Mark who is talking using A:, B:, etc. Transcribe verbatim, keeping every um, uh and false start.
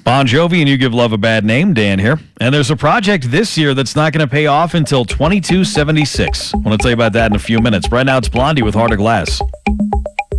A: Bon Jovi and You Give Love a Bad Name, Dan here. And there's a project this year that's not going to pay off until twenty-two seventy-six. I want to tell you about that in a few minutes. Right now it's Blondie with Heart of Glass.